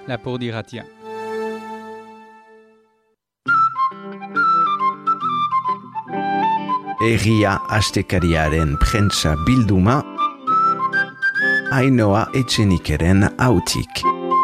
Lapurdi Irratia. Egia astekariaren prentsa bilduma, Ainhoa Etxenikeren hautik.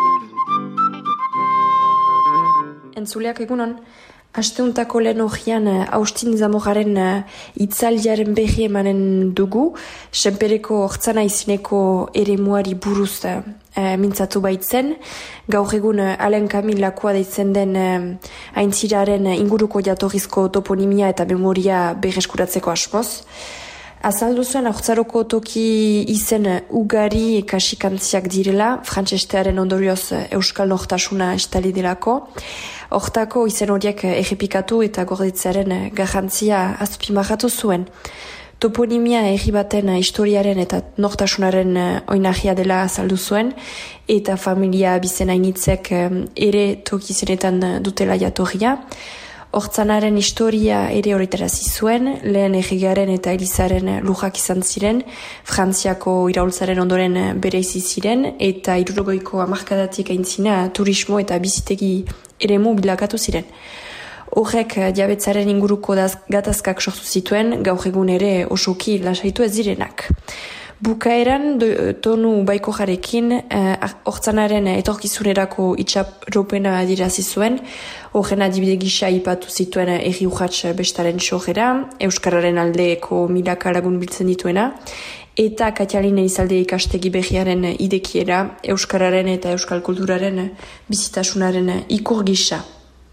Entzuleak egunon, asteuntako lehen hogian Austin Zamoraren itzaldiaren berri emanen dugu, Senpereko Hortzana izineko eremuari buruz mintzatu baitzen. Gaur egun Alain Camille deitzen den aintziraren inguruko jatorrizko toponimia eta memoria berreskuratzeko asmoz. Azaldu zuen Haurtzaroko toki izen ugari kasikantziak direla, frantsestearen ondorioz euskal nortasuna estali delako. Hortako izen horiek errepikatu eta gordetzearen garrantzia azpimarratu zuen. Toponimia herri baten historiaren eta nortasunaren oinarria dela azaldu zuen, eta familia bizenainitzek ere toki izenetan dutela jatorria. Hortzanaren historia ere horretarazi zuen, lehen erregearen eta Elizaren lujak izan ziren, Frantziako iraultzaren ondoren bereizi ziren, eta 60ko hamarkadatik aintzina turismo eta bizitegi eremu bilakatu ziren. Horrek jabetzaren inguruko gatazkak sortu zituen, gaur egun ere osoki lasaitu ez direnak. Bukaeran tonu baiko jarekin Hortzanaren etorkizunerako itxaropena adirazi zuen, horren adibide gisa ipatu zituen erri urratx bestaren sorrera, euskararen aldeeko milaka lagun biltzen dituena, eta Katialine Izalde ikastegi berriaren idekiera, euskararen eta euskal kulturaren bizitasunaren ikur gisa.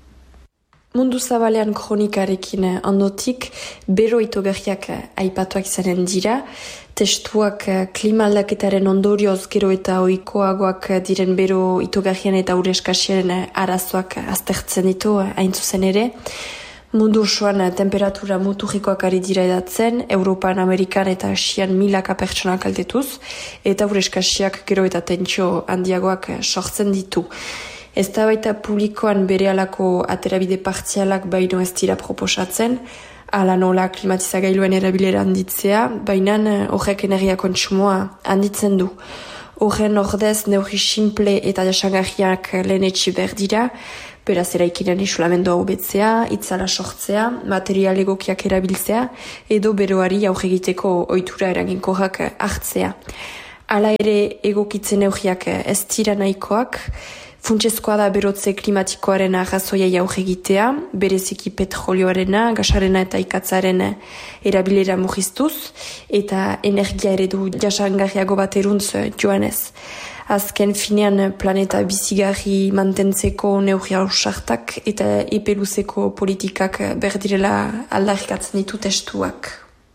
Mundu zabalean kronikarekin ondotik, bero itogarriak aipatuak izanen dira, testuak klima aldaketaren ondorioz gero eta ohikoagoak diren bero itogarrien eta ureskasien arazoak aztertzen ditu hain zuzen ere. Mundu osoan temperatura muturrikoak ari dira edatzen, Europan, Amerikan eta Asian milaka pertsonak aldetuz, eta ureskasiak gero eta tentsio handiagoak sortzen ditu. Eztabaida publikoan berehalako aterabide partzialak baino ez dira proposatzen, ala nola klimatizagailuen erabilera handitzea, baina horrek energia kontsumoa handitzen du. Horren ordez neurri simple eta jasangarriak lehenetsi behar dira, beraz eraikinen isolamendua hobetzea, itzala sortzea, material egokiak erabiltzea, edo beroari aurregiteko ohitura eraginkorrak hartzea. Hala ere egokitzen neurriak ez dira nahikoak, funtsezkoa da berotze klimatikoaren arrazoiai aurregitea, bereziki petrolioarena, gasarena eta ikatzaren erabilera mugiztuz, eta energia eredu jasangarriago bat eruntz joanez. Azken finean planeta bizigarri mantentzeko neurri ausartak eta epeluzeko politikak berdirela aldarrikatzen ditu testuak.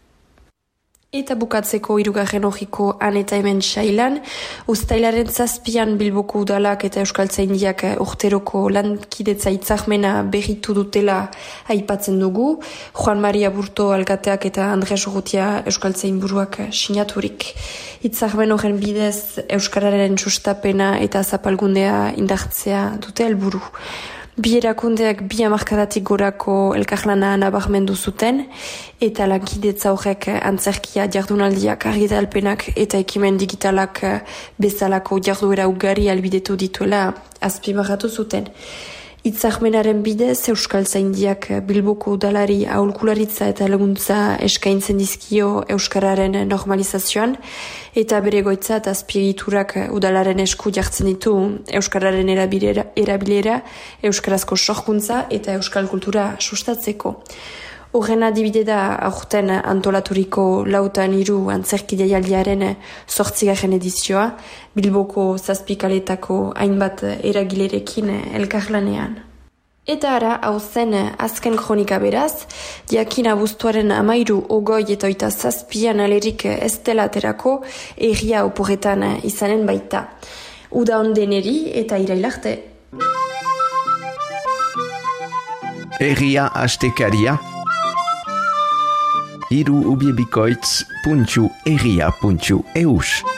Eta bukatzeko hirugarren hogiko han eta hemen sailan, uztailaren 7 Bilboko udalak eta euskaltzaindiak urteroko lankidetza hitzarmena berritu dutela aipatzen dugu, Juan Maria Burto alkateak eta Andres Urrutia euskaltzainburuak sinaturik. Hitzarmen horren bidez euskararen sustapena eta zapalgundea indartzea dute helburu. Bi erakundeak 2 hamarkadatik gorako elkarlana nabarmendu zuten, eta lankidetza horrek antzerkia jardunaldiak, argitalpenak eta ekimen digitalak bezalako jarduera ugari albidetu dituela azpimarratu zuten. Hitzarmenaren bidez euskaltzaindiak Bilboko udalari aholkularitza eta laguntza eskaintzen dizkio euskararen normalizazioan, eta bere goitza eta azpiegiturak udalaren esku jartzen ditu euskararen erabilera, euskarazko sorkuntza eta euskal kultura sustatzeko. Horren adibide da aurten antolaturiko 4 antzerki jaialdiaren 8. edizioa, Bilboko 7 kaletako hainbat eragilerekin elkarlanean. Eta ara, hau zen azken kronika beraz, jakin abuztuaren 13, 20 eta 27 alerik ez dela aterako erria oporretan izanen baita. Uda ondeneri eta irailarte. Egia astekaria, hiruubiebikoitz.egia.eus